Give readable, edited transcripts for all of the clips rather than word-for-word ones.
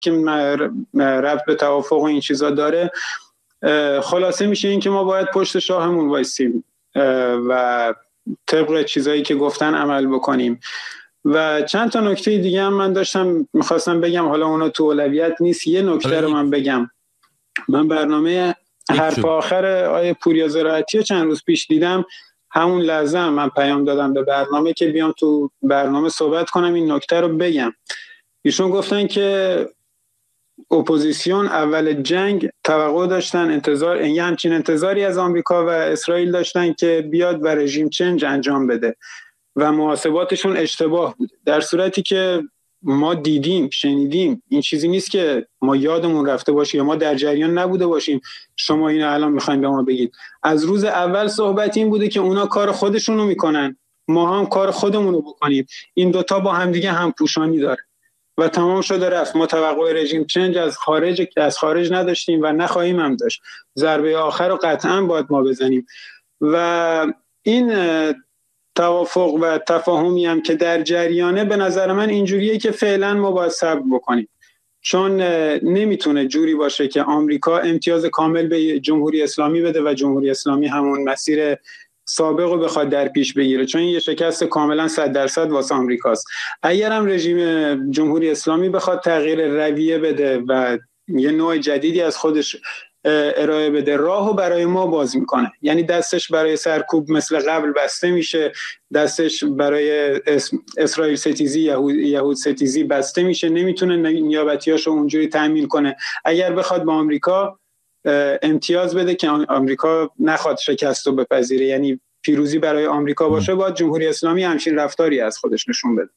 که ربط به توافق و این چیزا داره، خلاصه میشه این که ما باید پشت شاهمون وایسیم و طبق چیزایی که گفتن عمل بکنیم. و چند تا نکته دیگه هم من میخواستم بگم، حالا اونا تو اولویت نیست. یه نکته رو من بگم. من برنامه حرف آخر آیه پوریا زراعتی رو چند روز پیش دیدم. همون لحظه من پیام دادم به برنامه که بیام تو برنامه صحبت کنم، این نکته رو بگم. ایشون گفتن که اپوزیسیون اول جنگ توقع داشتن، یه همچین انتظاری از آمریکا و اسرائیل داشتن که بیاد و رژیم چنج انجام بده و محاسباتشون اشتباه بود. در صورتی که ما دیدیم، شنیدیم، این چیزی نیست که ما یادمون رفته باشه یا ما در جریان نبوده باشیم شما اینو الان میخواین به ما بگید. از روز اول صحبت این بوده که اونا کار خودشونو میکنن، ما هم کار خودمونو بکنیم. این دوتا با همدیگه همپوشانی داره و تمام شده رفت. ما توقع رژیم چنج از خارج نداشتیم و نخواهیم هم داشت. ضربه آخر رو قطعا باید ما بزنیم. و این توافق و تفاهمی هم که در جریانه به نظر من اینجوریه که فعلا ما باید صبر بکنیم، چون نمیتونه جوری باشه که آمریکا امتیاز کامل به جمهوری اسلامی بده و جمهوری اسلامی همون مسیر سابق رو بخواد در پیش بگیره، چون این یه شکست کاملا 100% واسه آمریکاست. اگر هم رژیم جمهوری اسلامی بخواد تغییر رویه بده و یه نوع جدیدی از خودش ارائه بده، راهو برای ما باز میکنه. یعنی دستش برای سرکوب مثل قبل بسته میشه، دستش برای اسرائیل ستیزی، یهود ستیزی بسته میشه، نمیتونه نیابتیاشو اونجوری تامین کنه. اگر بخواد با آمریکا امتیاز بده که آمریکا نخواد شکست رو بپذیره، یعنی پیروزی برای آمریکا باشه، باید جمهوری اسلامی همچین رفتاری از خودش نشون بده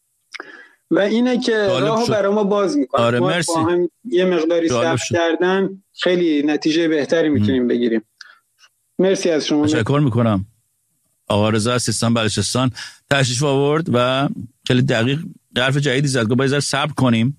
و اینه که راهو برای ما باز میکنه. آره ما با هم یه مقداری صبر کردن خیلی نتیجه بهتری میتونیم بگیریم. مرسی از شما. تشکر میکنم. آقا رضا از سیستان بلوچستان تشریف آورد و خیلی دقیق حرف جدیدی زد. گفت باید صبر کنیم.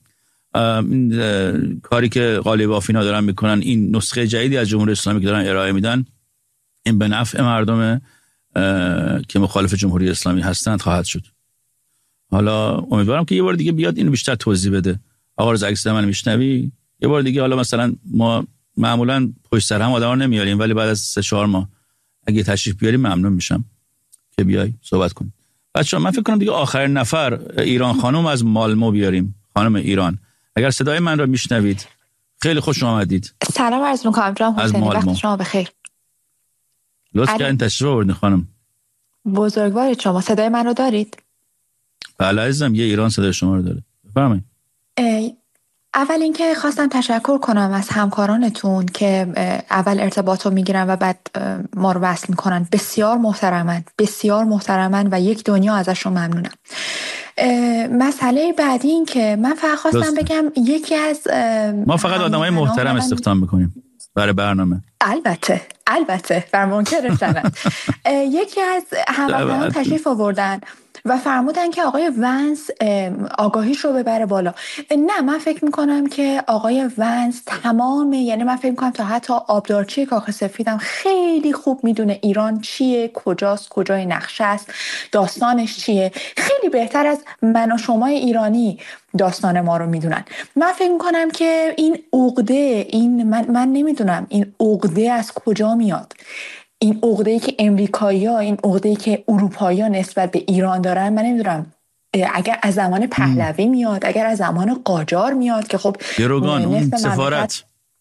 این کاری که قالیباف اینا دارن میکنن، این نسخه جدیدی از جمهوری اسلامی که دارن ارائه میدن، این به نفع مردم که مخالف جمهوری اسلامی هستند خواهد شد. حالا امیدوارم که یه بار دیگه بیاد اینو بیشتر توضیح بده. آقا رضا اگه من میشنوی یه بار دیگه، حالا مثلا ما معمولا پشت سر هم آدما نمیاریم، ولی بعد از 3-4 ماه اگه تشریف بیاریم ممنون میشم که بیای صحبت کنیم. بچه‌ها من فکر کنم دیگه آخرین نفر ایران خانم از مالمو بیاریم. خانم ایران، اگر صدای من رو میشنوید خیلی خوش آمدید. سلام عرض می‌کنم جناب حسینی، وقت شما بخیر. لطف کردین تشریف آوردین خانم. بزرگوارید شما. صدای من رو دارید؟ بله عزیزم، یه ایران صدای شما رو داره. بفرمایید. اول اینکه خواستم تشکر کنم از همکارانتون که اول ارتباط رو میگیرن و بعد ما رو وصل میکنن. بسیار محترمن و یک دنیا ازشون ممنونم. مسئله بعدی این که من فقط خواستم بگم یکی از ما فقط آدمای محترم استخدام میکنیم برای برنامه. البته بر منکرش شدن. یکی از همکاران تشریف آوردن و فرمودن که آقای ونس آگاهیش رو ببره بالا. نه، من فکر میکنم که آقای ونس یعنی من فکر میکنم تا حتی آبدارچی کاخ سفیدم خیلی خوب میدونه ایران چیه، کجاست، کجای نقشه است، داستانش چیه. خیلی بهتر از من و شما ایرانی داستان ما رو میدونن. من فکر میکنم که این عقده، من نمیدونم این عقده از کجا میاد. این عقده‌ای که امریکایی‌ها، این عقده‌ای که اروپایی‌ها نسبت به ایران دارن، من نمیدونم اگر از زمان پهلوی میاد، اگر از زمان قاجار میاد که خب گروگان سفارت.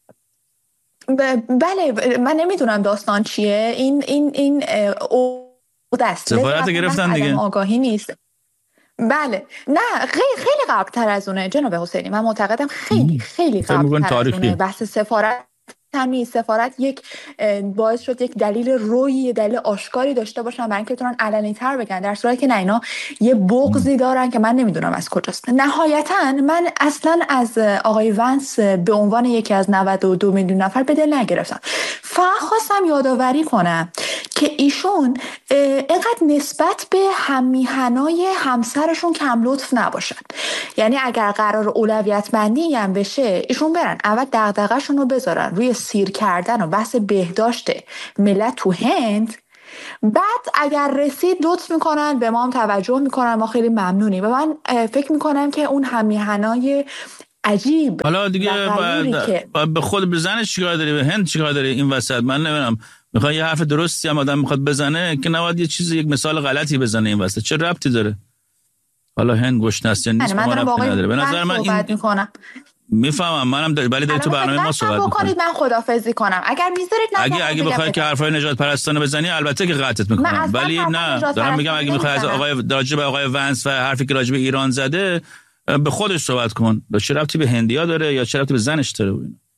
بله، من نمیدونم داستان چیه. این عقده است. سفارت گرفتن دیگه. آگاهی نیست. بله، نه خیلی قبل‌تر از اونه جناب حسینی. من معتقدم خیلی قبل‌تر از اونه. بحث سفارت یک باعث شد یک دلیل روی، دلیل آشکاری داشته باشن برای اینکه بتونن علنی تر بگن، در صورتی که نه، اینا یه بغضی دارن که من نمیدونم از کجاست. نهایتا من اصلا از آقای ونس به عنوان یکی از 92 میلیون نفر به دل نگرفتم. فقط خواستم یادآوری کنم که ایشون اینقدر نسبت به هممیهنای همسرشون کم لطف نباشن. یعنی اگر قرار اولویت بندی هم بشه، ایشون برن اول دغدغه‌شون رو بذارن روی سیر کردن و بحث بهداشت ملت تو هند، بعد اگر رسید لطف میکنن به ما هم توجه میکنن، ما خیلی ممنونیم. و من فکر میکنم که اون هممیهنای عجیب. حالا دیگه به خود بزنش چیکار داری؟ به هند چیکار داری این وسط؟ من نمیدونم. میخوای یه حرف درستی هم آدم میخواد بزنه که نباید یه چیز، یک مثال غلطی بزنه این وسط. چه ربطی داره؟ حالا هند گوشت است یا نیست من دارم نداره. به نظر من این میکنم. میفهمم منم ولی داری تو برنامه ما صحبت می‌کنید. من خدافظی کنم اگر میذارید. اگه بخوای که حرفای نجات پرستانه بزنی البته که قطعت میکنم، ولی نه دارم میگم اگه میخوای از راجع به آقای ونس و حرفی که راجع به ایران زده به خودش صحبت کن. چه ربطی به هندیا داره یا چه ربطی به زنش داره؟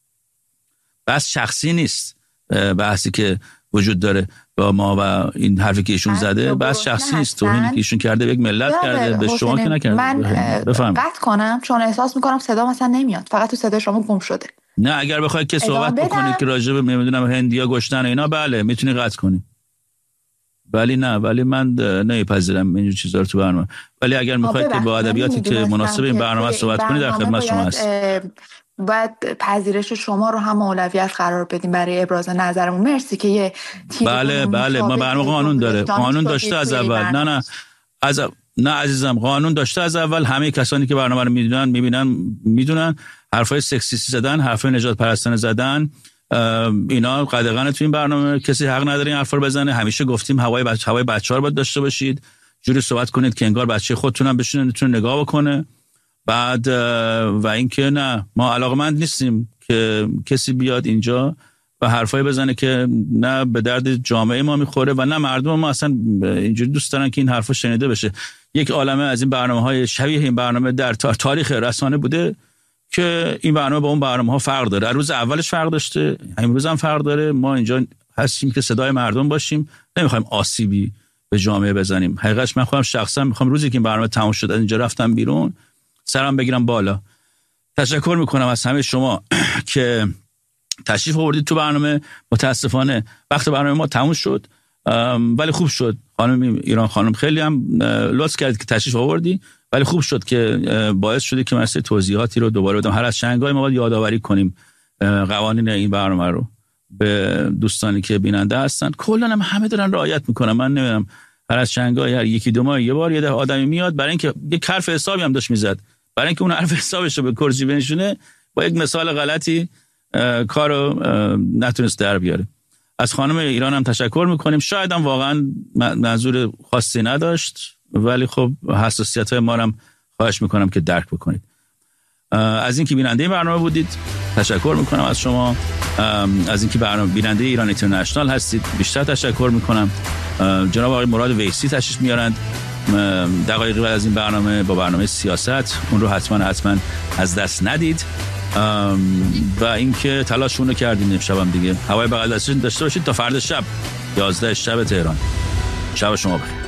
بس شخصی نیست بحثی که وجود داره با ما و این حرفی که ایشون زده بس شخصی نیست. توهینی که ایشون کرده به یک ملت کرده، به شما که نکرده. من قطع کنم چون احساس میکنم صدا مثلا نمیاد، فقط تو صدا شما گم شده. نه اگر بخوای که صحبت بکنی که راجع به نمیدونم هندیا گشتن اینا بله میتونی قطع کنی، ولی نه، ولی من نمیپذیرم اینجور چیزا رو تو برنامه. ولی اگر میخواید که با ادبیاتی که مناسب این برنامه صحبت کنی در خدمت شما هست. باید پذیرش شما رو هم اولویت قرار بدیم برای ابراز نظرمون. مرسی که یه بله ما برنامه قانون داره، قانون داشته از اول. نه عزیزم، قانون داشته از اول. همه کسانی که برنامه رو میدونن حرفای سکسیستی زدن، حرفای نجات پرستانه زدن، اینا قدغن تو این برنامه کسی حق نداره این حرفا رو بزنه. همیشه گفتیم هوای بچه‌ها رو باید داشته باشید، جوری صحبت کنید که انگار بچه خودتون هم بتونه نگاه بکنه. بعد و اینکه نه، ما علاقمند نیستیم که کسی بیاد اینجا و حرفایی بزنه که نه به درد جامعه ما میخوره و نه مردم ما اصلا اینجوری دوست دارن که این حرفا شنیده بشه. یک عالمه از این برنامه‌های شبیه این برنامه در تاریخ رسانه بوده که این برنامه با اون برنامه‌ها فرق داره. روز اولش فرق داشته، امروز هم فرق داره. ما اینجا هستیم که صدای مردم باشیم، نمیخوایم آسیبی به جامعه بزنیم. حقیقتش من خودم شخصا میخوام روزی که این برنامه تموم شد اینجا رفتم بیرون سرم بگیرم بالا. تشکر میکنم از همه شما که تشریف آوردید تو برنامه. متاسفانه وقت برنامه ما تموم شد، ولی خوب شد. خانم ایران خانم خیلی هم لطف کردید که تشریف آوردی، ولی خوب شد که باعث شده که من توضیحاتی رو دوباره بدم. هر از چندگاهی ما باید یادآوری کنیم قوانین این برنامه رو به دوستانی که بیننده هستن. کلا هم همه دارن رعایت میکنن. من نمیدونم هر از چندگاهی هر یکی دو ماه یه بار یه آدمی میاد برای اینکه یک حرف حسابی هم داشت میزد، برای اینکه اون حرف حسابش رو به کرسی بنشونه با یک مثال غلطی کارو نتونست در بیاره. از خانم ایران هم تشکر میکنیم. شاید هم واقعا منظور خاصی نداشت، ولی خب حساسیت‌های ما هم خواهش میکنم که درک بکنید. از اینکه بیننده برنامه بودید تشکر میکنم از شما. از اینکه برنامه بیننده ایران اینترنشنال هستید بیشتر تشکر میکنم. جناب آقای مراد ویسی تشریف میارند دقایقی بعد از این برنامه با برنامه سیاست. اون رو حتما از دست ندید و اینکه تلاشونو کردین امشب هم دیگه هوای بغل دستتون داشته باشید تا فردا شب 11 شب تهران. شب شما بخیر.